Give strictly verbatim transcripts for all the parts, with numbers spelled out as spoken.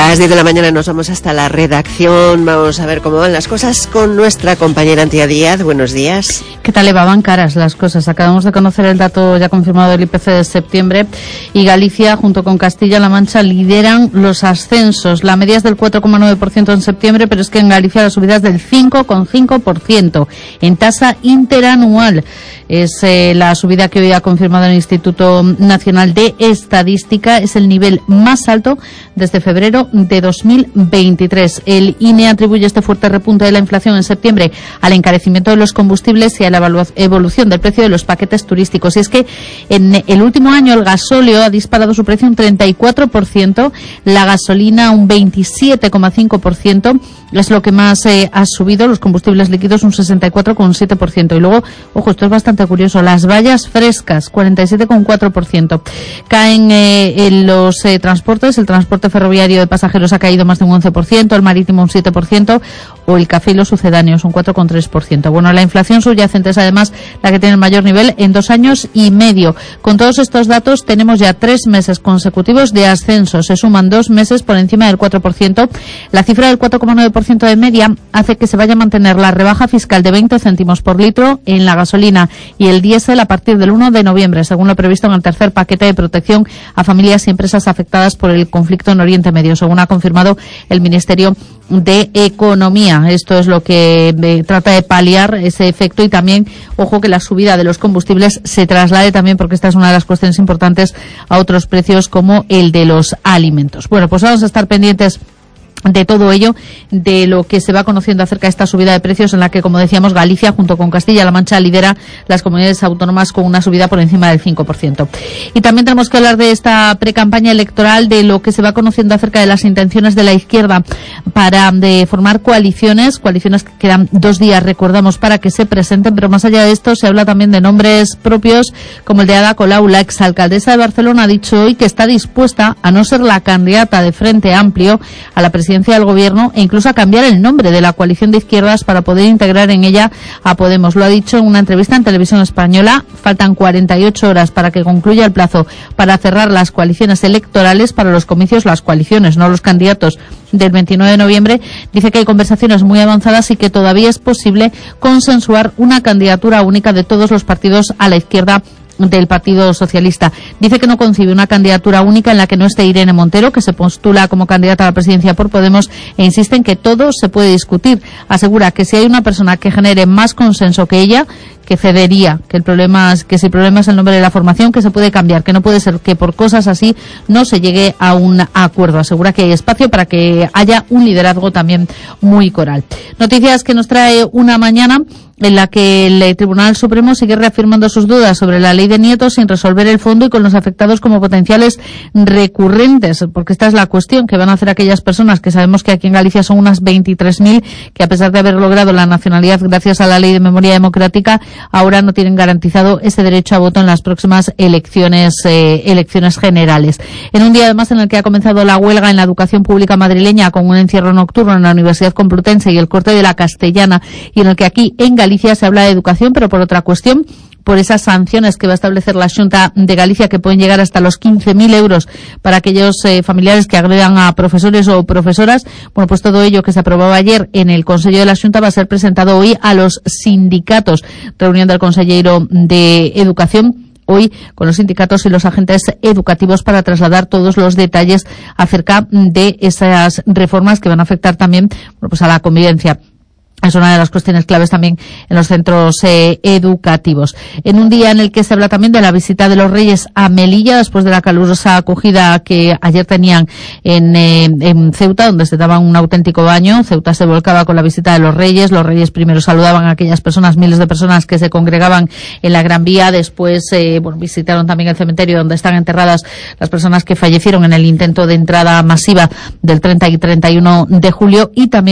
las diez de la mañana nos vamos hasta la redacción. Vamos a ver cómo van las cosas con nuestra compañera Antía Díaz. Buenos días. ¿Qué tal, Eva? Van caras las cosas. Acabamos de conocer el dato ya confirmado del I P C de septiembre y Galicia, junto con Castilla-La Mancha, lideran los ascensos. La media es del cuatro coma nueve por ciento en septiembre, pero es que en Galicia la subida es del cinco coma cinco por ciento en tasa interanual. Es eh, la subida que hoy ha confirmado el Instituto Nacional de Estadística. Es el nivel más alto desde febrero de dos mil veintitrés. El I N E atribuye este fuerte repunte de la inflación en septiembre al encarecimiento de los combustibles y a la evolución del precio de los paquetes turísticos. Y es que en el último año el gasóleo ha disparado su precio un treinta y cuatro por ciento, la gasolina un veintisiete coma cinco por ciento, es lo que más eh, ha subido, los combustibles líquidos un sesenta y cuatro coma siete por ciento. Y luego, ojo, esto es bastante curioso, las bayas frescas, cuarenta y siete coma cuatro por ciento. Caen eh, en los eh, transportes, el transporte ferroviario de pasajeros ha caído más de un once por ciento, el marítimo un siete por ciento, o el café y los sucedáneos un cuatro coma tres por ciento. Bueno, la inflación subyacente es además la que tiene el mayor nivel en dos años y medio. Con todos estos datos tenemos ya tres meses consecutivos de ascenso. Se suman dos meses por encima del cuatro por ciento. La cifra del cuatro coma nueve por ciento de media hace que se vaya a mantener la rebaja fiscal de veinte céntimos por litro en la gasolina y el diésel a partir del uno de noviembre, según lo previsto en el tercer paquete de protección a familias y empresas afectadas por el conflicto en Oriente Medio, según ha confirmado el Ministerio de Economía. Esto es lo que eh, trata de paliar ese efecto y también, ojo, que la subida de los combustibles se traslade también, porque esta es una de las cuestiones importantes, a otros precios como el de los alimentos. Bueno, pues vamos a estar pendientes de todo ello, de lo que se va conociendo acerca de esta subida de precios en la que, como decíamos, Galicia junto con Castilla-La Mancha lidera las comunidades autónomas con una subida por encima del cinco por ciento. Y también tenemos que hablar de esta precampaña electoral, de lo que se va conociendo acerca de las intenciones de la izquierda para de formar coaliciones, coaliciones que quedan dos días, recordamos, para que se presenten, pero más allá de esto se habla también de nombres propios como el de Ada Colau. La exalcaldesa de Barcelona ha dicho hoy que está dispuesta a no ser la candidata de Frente Amplio a la presidencia del gobierno e incluso a cambiar el nombre de la coalición de izquierdas para poder integrar en ella a Podemos. Lo ha dicho en una entrevista en Televisión Española. Faltan cuarenta y ocho horas para que concluya el plazo para cerrar las coaliciones electorales para los comicios, las coaliciones, no los candidatos, del veintinueve de noviembre. Dice que hay conversaciones muy avanzadas y que todavía es posible consensuar una candidatura única de todos los partidos a la izquierda del Partido Socialista. Dice que no concibe una candidatura única en la que no esté Irene Montero, que se postula como candidata a la presidencia por Podemos, e insiste en que todo se puede discutir. Asegura que si hay una persona que genere más consenso que ella, que cedería, que el problema es que si el problema es el nombre de la formación, que se puede cambiar, que no puede ser que por cosas así no se llegue a un acuerdo. Asegura que hay espacio para que haya un liderazgo también muy coral. Noticias que nos trae Una Mañana, en la que el Tribunal Supremo sigue reafirmando sus dudas sobre la ley de nietos sin resolver el fondo y con los afectados como potenciales recurrentes, porque esta es la cuestión que van a hacer aquellas personas que sabemos que aquí en Galicia son unas veintitrés mil, que a pesar de haber logrado la nacionalidad gracias a la ley de memoria democrática, ahora no tienen garantizado ese derecho a voto en las próximas elecciones eh, elecciones generales. En un día además en el que ha comenzado la huelga en la educación pública madrileña con un encierro nocturno en la Universidad Complutense y el corte de la Castellana, y en el que aquí en Galicia se habla de educación, pero por otra cuestión, por esas sanciones que va a establecer la Xunta de Galicia, que pueden llegar hasta los quince mil euros para aquellos eh, familiares que agredan a profesores o profesoras. Bueno, pues todo ello que se aprobaba ayer en el Consejo de la Xunta va a ser presentado hoy a los sindicatos. Reunión del consejero de Educación hoy con los sindicatos y los agentes educativos para trasladar todos los detalles acerca de esas reformas que van a afectar también, bueno, pues a la convivencia. Es una de las cuestiones claves también en los centros eh, educativos. En un día en el que se habla también de la visita de los Reyes a Melilla, después de la calurosa acogida que ayer tenían en, eh, en Ceuta, donde se daban un auténtico baño. Ceuta se volcaba con la visita de los Reyes. Los Reyes primero saludaban a aquellas personas, miles de personas que se congregaban en la Gran Vía. Después, eh, bueno, visitaron también el cementerio donde están enterradas las personas que fallecieron en el intento de entrada masiva del treinta y treinta y uno de julio, y también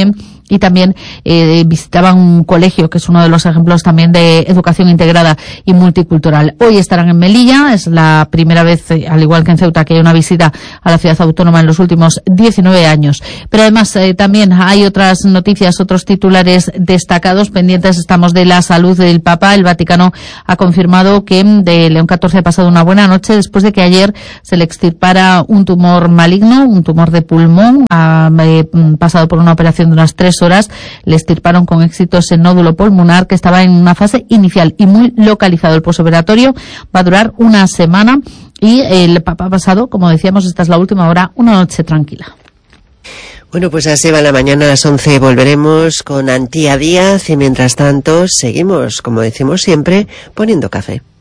y también eh, visitaban un colegio, que es uno de los ejemplos también de educación integrada y multicultural. Hoy estarán en Melilla, es la primera vez, eh, al igual que en Ceuta, que hay una visita a la ciudad autónoma en los últimos diecinueve años. Pero además eh, también hay otras noticias, otros titulares destacados pendientes. Estamos de la salud del Papa. El Vaticano ha confirmado que de León catorce ha pasado una buena noche después de que ayer se le extirpara un tumor maligno, un tumor de pulmón. Ha eh, pasado por una operación de unas tres horas. Le extirparon con éxito ese nódulo pulmonar que estaba en una fase inicial y muy localizado. El posoperatorio va a durar una semana y el Papa ha pasado, como decíamos, esta es la última hora, una noche tranquila. Bueno, pues así va la mañana, a las once volveremos con Antía Díaz y mientras tanto seguimos, como decimos siempre, poniendo café.